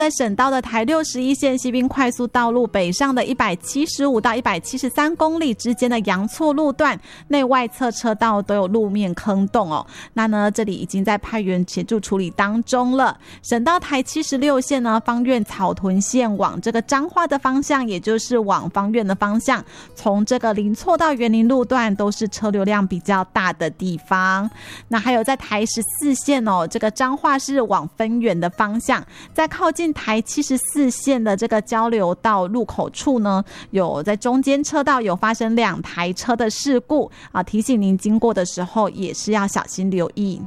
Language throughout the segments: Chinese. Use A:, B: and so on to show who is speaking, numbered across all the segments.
A: 在省道的台61线西滨快速道路北上的175到173公里之间的阳错路段，内外侧车道都有路面坑洞哦。那呢，这里已经在派员协助处理当中了。省道台76线呢，芳苑草屯线往这个彰化的方向，也就是往芳苑的方向，从这个林错到园林路段都是车流量比较大的地方。那还有在台14线哦，这个彰化市往分园的方向，在靠近台74线的这个交流道入口处呢，有在中间车道有发生2台车的事故啊，提醒您经过的时候也是要小心留意。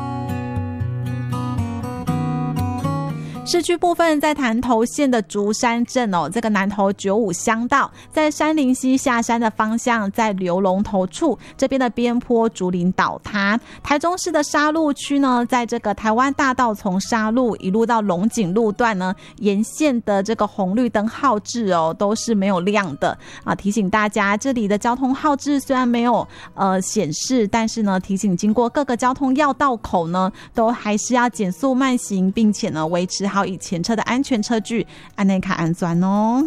A: 市区部分在南投县的竹山镇哦，这个南投95乡道在山林溪下山的方向，在流龙头处这边的边坡竹林倒塌。台中市的沙鹿区呢，在这个台湾大道从沙鹿一路到龙井路段呢，沿线的这个红绿灯号志哦都是没有亮的啊，提醒大家这里的交通号志虽然没有显示，但是呢提醒经过各个交通要道口呢，都还是要减速慢行，并且呢维持好以前车的安全车距，安内卡安全哦。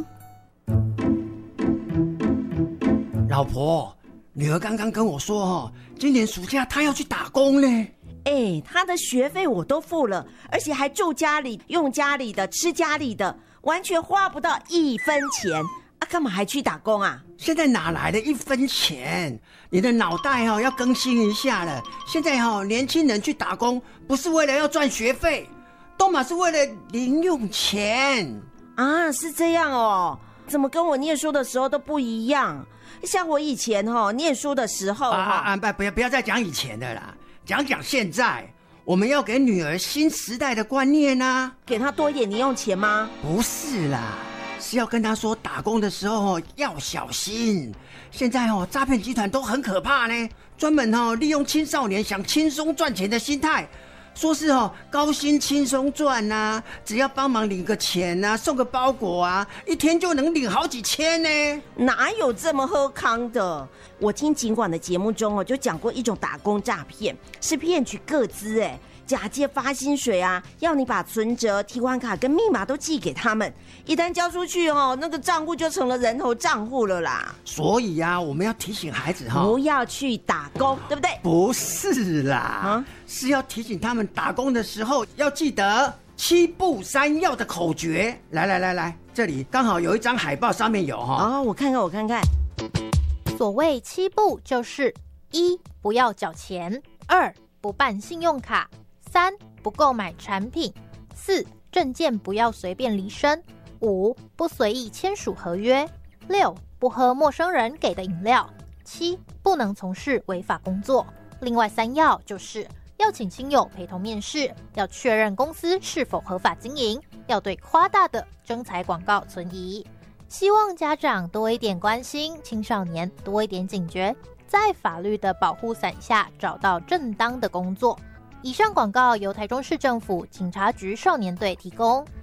B: 老婆，女儿刚刚跟我说今年暑假她要去打工呢。
C: 她的学费我都付了，而且还住家里，用家里的，吃家里的，完全花不到1分钱啊！干嘛还去打工啊？
B: 现在哪来的1分钱？你的脑袋要更新一下了。现在年轻人去打工不是为了要赚学费，都嘛是为了零用钱
C: 啊！是这样哦，怎么跟我念书的时候都不一样？像我以前念书的时候
B: 不要再讲以前的啦，讲现在。我们要给女儿新时代的观念啊，
C: 给她多一点零用钱吗？
B: 不是啦，是要跟她说打工的时候要小心。现在诈骗集团都很可怕呢，专门利用青少年想轻松赚钱的心态，说是高薪轻松赚啊，只要帮忙领个钱啊，送个包裹啊，一天就能领好几千呢。
C: 哪有这么喝康的？我听警管的节目中就讲过一种打工诈骗，是骗取个资假借发薪水啊，要你把存折、提款卡跟密码都寄给他们，一旦交出去那个账户就成了人头账户了啦。
B: 所以啊，我们要提醒孩子
C: 不要去打工，对不对？
B: 不是啦，是要提醒他们打工的时候要记得7不3要的口诀。来，这里刚好有一张海报，上面有
C: 我看看。
D: 所谓7不就是1不要缴钱，2不办信用卡，3不购买产品，4证件不要随便离身，5不随意签署合约，6不喝陌生人给的饮料，7不能从事违法工作。另外3要就是要请亲友陪同面试，要确认公司是否合法经营，要对夸大的征才广告存疑。希望家长多一点关心，青少年多一点警觉，在法律的保护伞下找到正当的工作。以上广告由台中市政府警察局少年队提供。